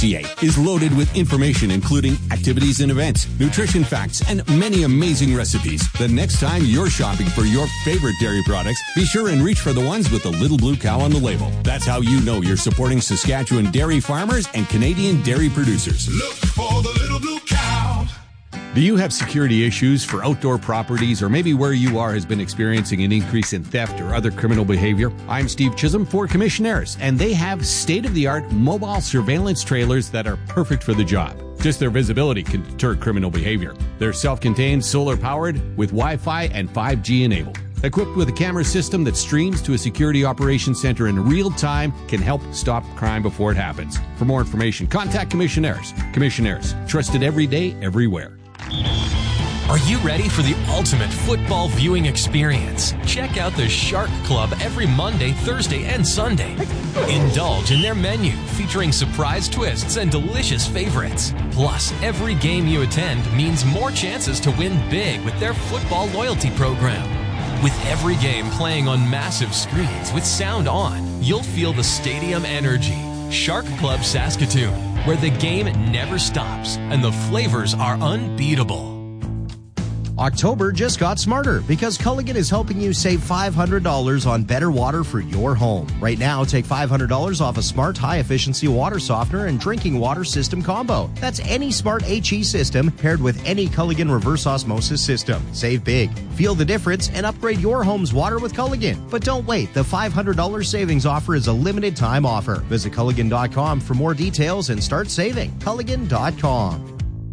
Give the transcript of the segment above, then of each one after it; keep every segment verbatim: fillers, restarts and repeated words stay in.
is loaded with information including activities and events, nutrition facts, and many amazing recipes. The next time you're shopping for your favorite dairy products, be sure and reach for the ones with the little blue cow on the label. That's how you know you're supporting Saskatchewan dairy farmers and Canadian dairy producers. Look for the little blue cow. Do you have security issues for outdoor properties, or maybe where you are has been experiencing an increase in theft or other criminal behavior? I'm Steve Chisholm for Commissionaires, and they have state-of-the-art mobile surveillance trailers that are perfect for the job. Just their visibility can deter criminal behavior. They're self-contained, solar-powered, with Wi-Fi and five G enabled. Equipped with a camera system that streams to a security operations center in real time, can help stop crime before it happens. For more information, contact Commissionaires. Commissionaires, trusted every day, everywhere. Are you ready for the ultimate football viewing experience? Check out the Shark Club every Monday, Thursday, and Sunday. Indulge in their menu featuring surprise twists and delicious favorites. Plus, every game you attend means more chances to win big with their football loyalty program. With every game playing on massive screens with sound on, you'll feel the stadium energy. Shark Club Saskatoon, where the game never stops and the flavors are unbeatable. October just got smarter because Culligan is helping you save five hundred dollars on better water for your home. Right now, take five hundred dollars off a smart high-efficiency water softener and drinking water system combo. That's any smart H E system paired with any Culligan reverse osmosis system. Save big. Feel the difference and upgrade your home's water with Culligan. But don't wait. The five hundred dollars savings offer is a limited time offer. Visit Culligan dot com for more details and start saving. Culligan dot com.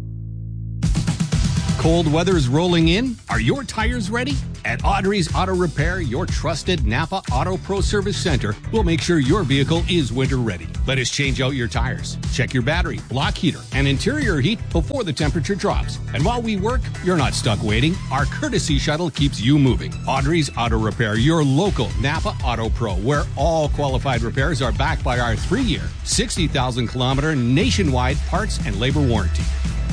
Cold weather is rolling in. Are your tires ready? At Audrey's Auto Repair, your trusted Napa Auto Pro Service Center will make sure your vehicle is winter ready. Let us change out your tires, check your battery, block heater, and interior heat before the temperature drops. And while we work, you're not stuck waiting. Our courtesy shuttle keeps you moving. Audrey's Auto Repair, your local Napa Auto Pro, where all qualified repairs are backed by our three-year, sixty thousand kilometer nationwide parts and labor warranty.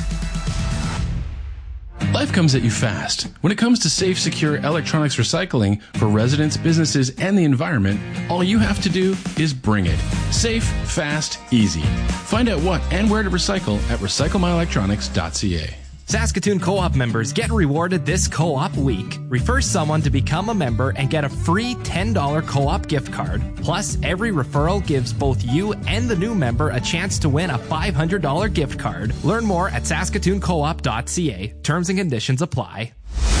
Life comes at you fast. When it comes to safe, secure electronics recycling for residents, businesses, and the environment, all you have to do is bring it. Safe, fast, easy. Find out what and where to recycle at recycle my electronics dot c a. Saskatoon Co-op members get rewarded this Co-op week. Refer someone to become a member and get a free ten dollars Co-op gift card. Plus, every referral gives both you and the new member a chance to win a five hundred dollars gift card. Learn more at saskatoon co op dot c a. Terms and conditions apply.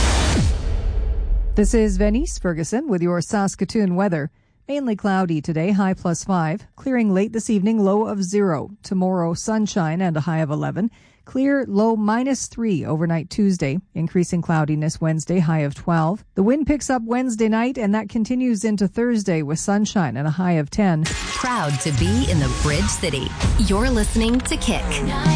This is Venice Ferguson with your Saskatoon weather. Mainly cloudy today, high plus five. Clearing late this evening, low of zero. Tomorrow, sunshine and a high of eleven. Clear, low minus three overnight Tuesday. Increasing cloudiness Wednesday, high of twelve. The wind picks up Wednesday night, and that continues into Thursday with sunshine and a high of ten. Proud to be in the Bridge City. You're listening to Kick.